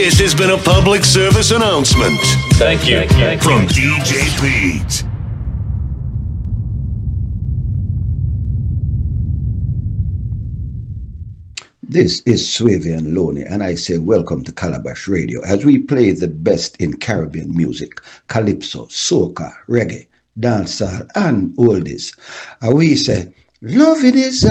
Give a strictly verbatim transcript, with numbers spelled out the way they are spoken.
This has been a public service announcement. Thank you. Thank you. From D J Pete. This is Swavian Loney, and I say welcome to Calabash Radio as we play the best in Caribbean music, calypso, soca, reggae, dancehall, and oldies. And we say, love it is